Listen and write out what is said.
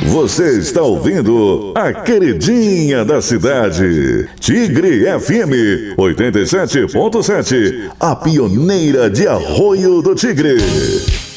Você está ouvindo a queridinha da cidade, Tigre FM 87.7, a pioneira de Arroio do Tigre.